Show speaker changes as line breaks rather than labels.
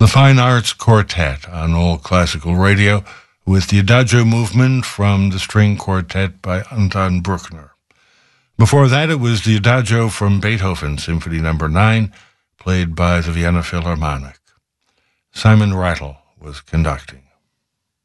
The Fine Arts Quartet on Old Classical Radio with the Adagio movement from the String Quartet by Anton Bruckner. Before that, it was the Adagio from Beethoven, Symphony No. 9, played by the Vienna Philharmonic. Simon Rattle was conducting.